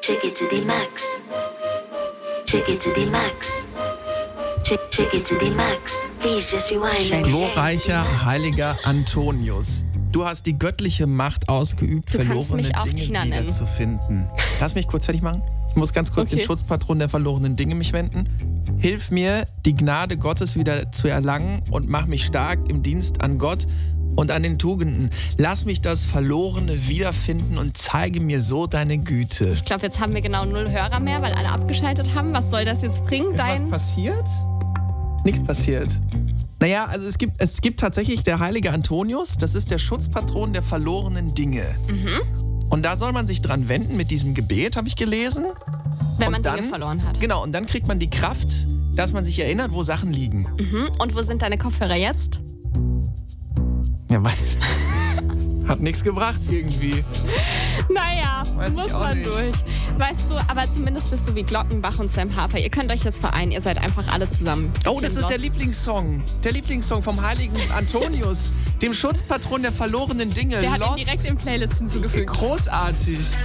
Check it to the max. Check it to the max. Check it to the max. Please just rewind. Glorreicher heiliger Antonius, du hast die göttliche Macht ausgeübt, Du kannst verlorene mich auch Dinge Tina nennen. wiederzufinden. Lass mich kurz fertig machen. Ich muss ganz kurz den Schutzpatron der verlorenen Dinge mich wenden. Hilf mir, die Gnade Gottes wieder zu erlangen und mach mich stark im Dienst an Gott und an den Tugenden. Lass mich das Verlorene wiederfinden und zeige mir so deine Güte. Ich glaube, jetzt haben wir genau 0 Hörer mehr, weil alle abgeschaltet haben. Was soll das jetzt bringen? Ist was passiert? Nichts passiert. Naja, also es gibt tatsächlich der heilige Antonius, das ist der Schutzpatron der verlorenen Dinge. Und da soll man sich dran wenden mit diesem Gebet, habe ich gelesen. Wenn man Und dann, Dinge verloren hat. Genau, und dann kriegt man die Kraft, dass man sich erinnert, wo Sachen liegen. Und wo sind deine Kopfhörer jetzt? Ja, weiß. Hat nichts gebracht irgendwie. Naja, Weiß ich muss auch man nicht. durch. Weißt du, aber zumindest bist du wie Glockenbach und Sam Harper. Ihr könnt euch jetzt vereinen, ihr seid einfach alle zusammen. Oh, das ist der Lieblingssong. Der Lieblingssong vom heiligen Antonius, dem Schutzpatron der verlorenen Dinge. Der hat ihn Lost. direkt in Playlists hinzugefügt. Großartig.